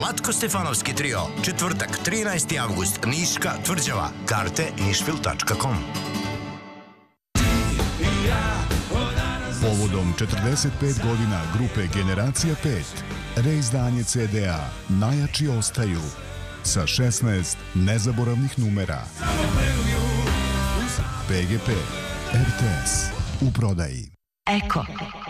Latko Stefanovski trio, četvrtak, 13. avgust, Niška tvrđava, karte nišfil.com. Povodom 45 godina grupe Generacija 5, reizdanje CD-a Najjači ostaju sa 16 nezaboravnih numera. PGP, RTS, u prodaji. Eko.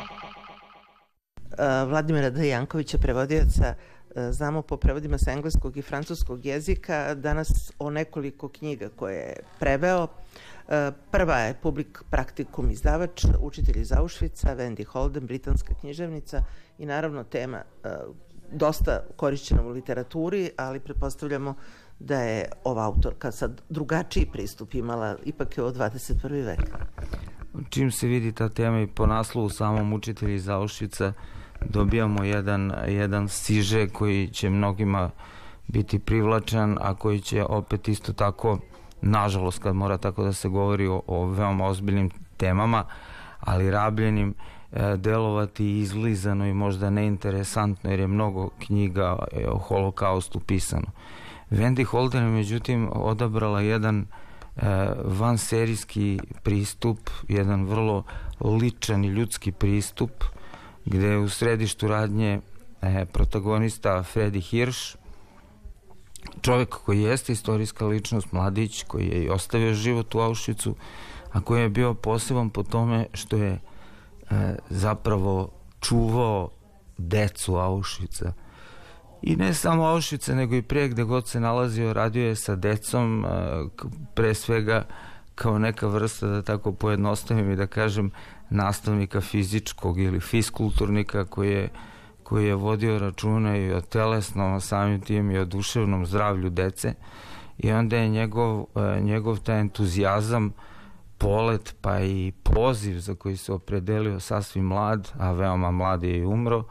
Vladimira D. Jankovića, prevodioca, znamo po prevodima sa engleskog i francuskog jezika, danas o nekoliko knjiga koje je preveo. Prva je Public Practicum izdavač, Učitelj iz Auschwitza, Wendy Holden, britanska književnica i naravno tema dosta korišćena u literaturi, ali pretpostavljamo da je ova autorka sad drugačiji pristup imala, ipak je ovo 21. vek. Čim se vidi ta tema i po naslovu samom Učitelju iz Auschwitza, dobijamo jedan siže koji će mnogima biti privlačan, a koji će opet isto tako, nažalost kad mora tako da se govori o veoma ozbiljnim temama, ali rabljenim, delovati izlizano i možda neinteresantno, jer je mnogo knjiga o holokaustu pisano. Wendy Holden je međutim odabrala jedan vanserijski pristup, jedan vrlo ličan i ljudski pristup, gde je u središtu radnje protagonista Fredi Hirsch, čovjek koji jeste istorijska ličnost, mladić koji je i ostavio život u Auschwitzu, a koji je bio poseban po tome što je zapravo čuvao decu Auschwitza. I ne samo Auschwitza, nego i prije gde god se nalazio, radio je sa decom, pre svega kao neka vrsta, da tako pojednostavim i da kažem, nastavnika fizičkog ili fiskulturnika koji je vodio računa i o telesnom, samim tim i o duševnom zdravlju dece. I onda je njegov taj entuzijazam, polet pa i poziv za koji se opredelio sasvim mlad, a veoma mlad je i umro,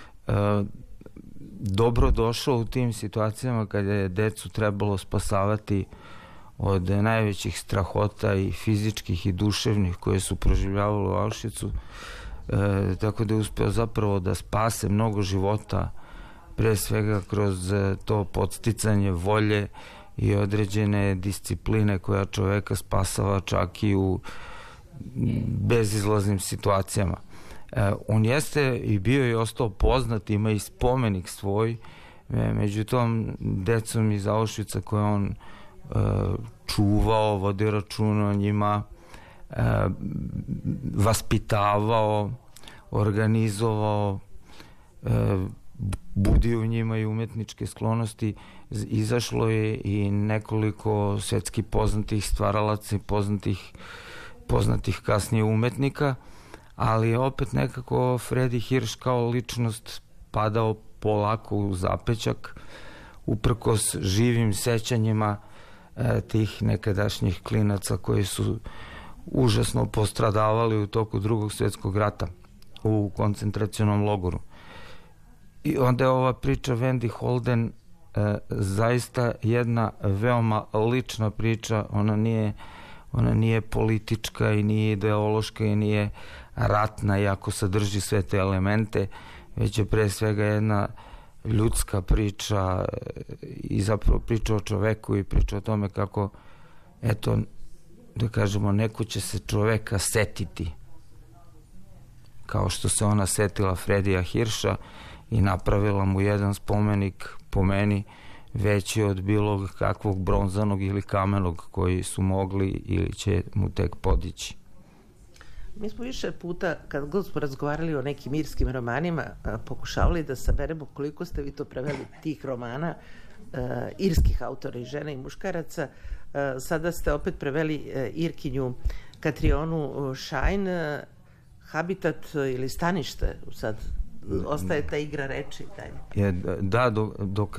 dobro došao u tim situacijama kada je decu trebalo spasavati od najvećih strahota i fizičkih i duševnih koje su proživljavali u Auschwitzu, tako da je uspeo zapravo da spase mnogo života, pre svega kroz to podsticanje volje i određene discipline koja čoveka spasava čak i u bezizlaznim situacijama. On jeste i bio i ostao poznat, ima i spomenik svoj među tom decom iz Auschwitza koje on čuvao, vodio računa o njima, vaspitavao, organizovao, budio u njima i umetničke sklonosti. Izašlo je i nekoliko svetski poznatih stvaralaca i poznatih kasnije umetnika, ali je opet nekako Fredi Hirsch kao ličnost padao polako u zapećak, uprkos živim sećanjima tih nekadašnjih klinaca koji su užasno postradavali u toku Drugog svjetskog rata u koncentracionom logoru. I onda je ova priča Wendy Holden zaista jedna veoma lična priča. Ona nije politička i nije ideološka i nije ratna, iako sadrži sve te elemente, već je pre svega jedna ljudska priča i zapravo priča o čoveku i priča o tome kako, eto, da kažemo, neko će se čoveka setiti kao što se ona setila Fredija Hirscha i napravila mu jedan spomenik, po meni, veći od bilo kakvog bronzanog ili kamenog koji su mogli ili će mu tek podići. Mi smo više puta, kad god smo razgovarali o nekim irskim romanima, pokušavali da saberemo koliko ste vi to preveli tih romana, irskih autora i žena i muškaraca. Sada ste opet preveli Irkinju Katrionu Šajn, Habitat ili Stanište, sad ostaje ta igra reči. Da, dok